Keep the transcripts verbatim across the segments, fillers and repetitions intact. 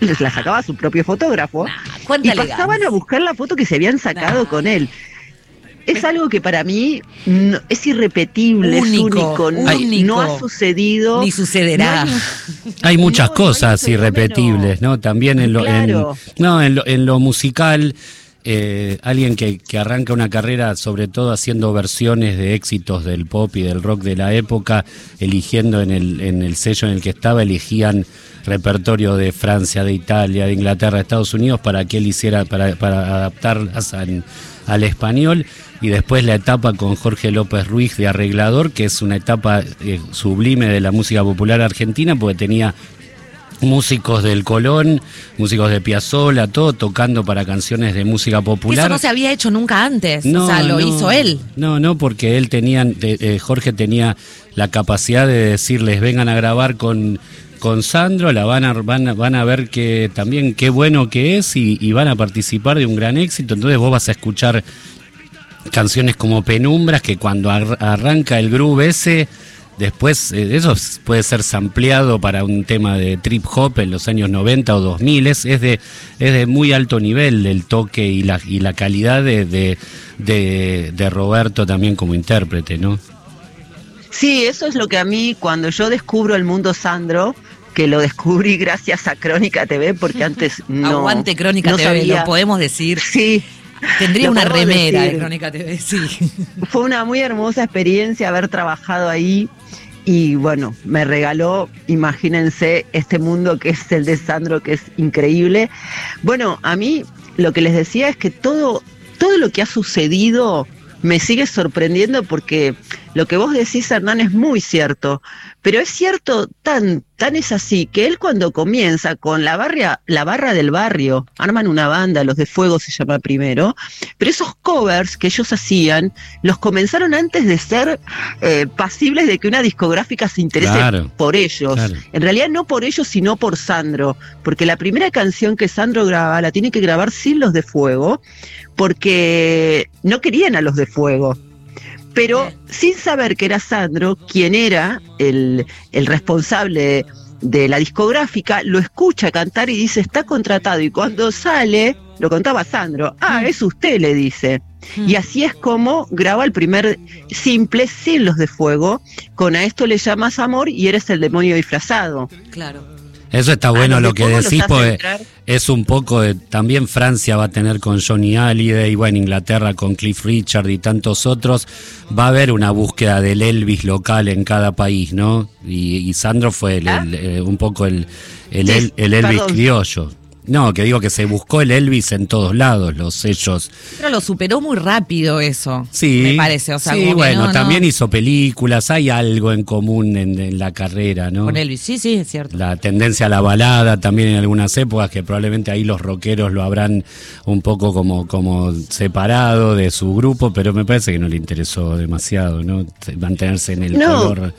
les la sacaba su propio fotógrafo, Nah, y pasaban elegancia. a buscar la foto que se habían sacado Nah. con él. Es algo que para mí no, es irrepetible, Único, es único, no, único. no ha sucedido. Ni sucederá. No hay, Hay muchas no, no hay cosas un fenómeno. irrepetibles, ¿no? También en lo, Claro. en, no, en lo, en lo musical, eh, alguien que, que arranca una carrera, sobre todo haciendo versiones de éxitos del pop y del rock de la época, eligiendo en el, en el sello en el que estaba, elegían repertorio de Francia, de Italia, de Inglaterra, de Estados Unidos, para que él hiciera, para, para adaptarlas al, al español. Y después la etapa con Jorge López Ruiz de arreglador, que es una etapa eh, sublime de la música popular argentina, porque tenía músicos del Colón, músicos de Piazzolla, todo tocando para canciones de música popular. Eso no se había hecho nunca antes, o sea, lo no, hizo él. No, no, porque él tenía, eh, eh, Jorge tenía la capacidad de decirles, vengan a grabar con, con Sandro, la van a, van a, van a ver que también qué bueno que es y, y van a participar de un gran éxito. Entonces vos vas a escuchar canciones como Penumbras, que cuando ar- arranca el groove ese, después eh, eso puede ser sampleado para un tema de trip hop en los años noventa o dos mil, es, es, de, es de muy alto nivel el toque y la, y la calidad de, de, de, de Roberto también como intérprete, ¿no? Sí, eso es lo que a mí, cuando yo descubro el mundo Sandro, que lo descubrí gracias a Crónica T V, porque antes no. Aguante Crónica no T V, sabía. lo podemos decir. Sí. Tendría Lo una podemos remera decir. de Crónica T V, sí. Fue una muy hermosa experiencia haber trabajado ahí y bueno, me regaló, imagínense, este mundo que es el de Sandro, que es increíble. Bueno, a mí lo que les decía es que todo, todo lo que ha sucedido me sigue sorprendiendo, porque lo que vos decís, Hernán, es muy cierto, pero es cierto, tan, tan es así, que él cuando comienza con la barria, la barra del barrio, arman una banda, Los de Fuego se llama primero, pero esos covers que ellos hacían, los comenzaron antes de ser eh, pasibles de que una discográfica se interese Claro, por ellos. claro. En realidad no por ellos, sino por Sandro, porque la primera canción que Sandro graba, la tiene que grabar sin Los de Fuego, porque no querían a Los de Fuego. Pero sin saber que era Sandro quien era el, el responsable de la discográfica, lo escucha cantar y dice, está contratado. Y cuando sale, lo contaba Sandro, ah, es usted, le dice. Y así es como graba el primer simple sin Los de Fuego, con A esto le llamas amor y eres el demonio disfrazado. Claro. Eso está A bueno Los de lo que Fuego los decís, hace porque entrar. es un poco de, también Francia va a tener con Johnny Hallyday, bueno, Inglaterra con Cliff Richard y tantos otros, va a haber una búsqueda del Elvis local en cada país, ¿no? Y, y Sandro fue el, el, eh, un poco el, el, Sí, el, el Elvis perdón. criollo. No, que digo que se buscó el Elvis en todos lados, los sellos. Pero lo superó muy rápido eso, Sí, me parece. O sea, sí, como que bueno, no, también no. hizo películas, hay algo en común en, en la carrera, ¿no? Con Elvis, sí, sí, es cierto. La tendencia a la balada también en algunas épocas, que probablemente ahí los rockeros lo habrán un poco como, como separado de su grupo, pero me parece que no le interesó demasiado, ¿no? Mantenerse en el No. color.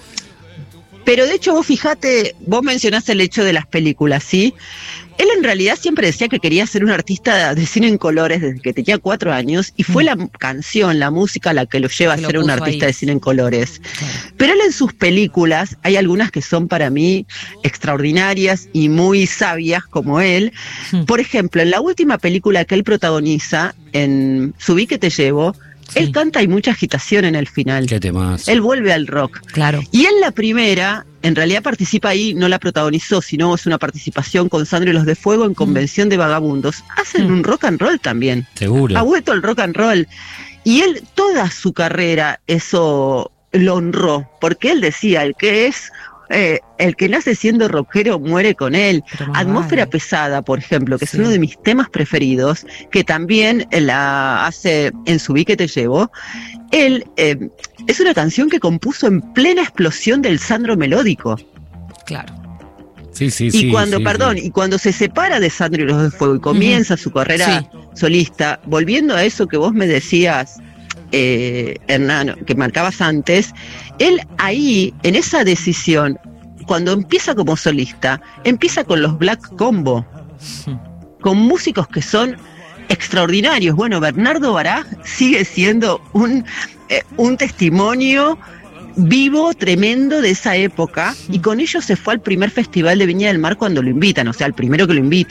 Pero de hecho vos fijate, vos mencionaste el hecho de las películas, ¿sí? Él en realidad siempre decía que quería ser un artista de cine en colores desde que tenía cuatro años, y fue Mm. la canción, la música la que lo lleva Que a lo ser un puso artista ahí. de cine en colores. Claro. Pero él en sus películas, hay algunas que son para mí extraordinarias y muy sabias como él. Mm. Por ejemplo, en la última película que él protagoniza, en Subí que te llevo, Sí. él canta y mucha agitación en el final. Qué temas. Él vuelve al rock. Claro. Y en la primera, en realidad participa ahí, no la protagonizó, sino es una participación con Sandro y Los de Fuego en Convención de Vagabundos. Hacen Mm. un rock and roll también. Seguro. Ha vuelto el rock and roll. Y él, toda su carrera, eso lo honró, porque él decía, el que es, eh, el que nace siendo rockero muere con él. Pero más Atmósfera vale. Pesada, por ejemplo, que Sí. es uno de mis temas preferidos, que también la hace en Subí que te llevo. Él eh, es una canción que compuso en plena explosión del Sandro melódico. Claro. Sí, sí, Y sí. cuando, sí, perdón, sí. y cuando se separa de Sandro y Los de Fuego y comienza su carrera Sí. solista, volviendo a eso que vos me decías, eh, Hernán, que marcabas antes, él ahí, en esa decisión, cuando empieza como solista, empieza con los Black Combo, con músicos que son extraordinarios. Bueno, Bernardo Baraj sigue siendo un, eh, un testimonio vivo, tremendo de esa época, y con ellos se fue al primer festival de Viña del Mar cuando lo invitan, o sea, el primero que lo invita.